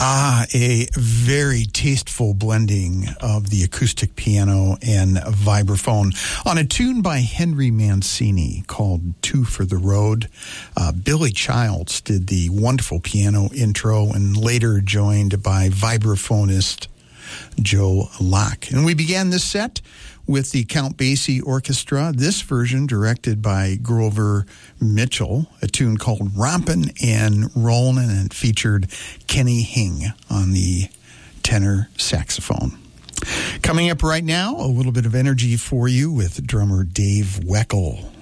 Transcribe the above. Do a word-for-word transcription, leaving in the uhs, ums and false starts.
Ah, a very tasteful blending of the acoustic piano and vibraphone on a tune by Henry Mancini called Two for the Road. Uh, Billy Childs did the wonderful piano intro and later joined by vibraphonist Joe Locke. And we began this set with the Count Basie Orchestra, this version directed by Grover Mitchell, a tune called Rompin' and Rollin', and it featured Kenny Hing on the tenor saxophone. Coming up right now, a little bit of energy for you with drummer Dave Weckl.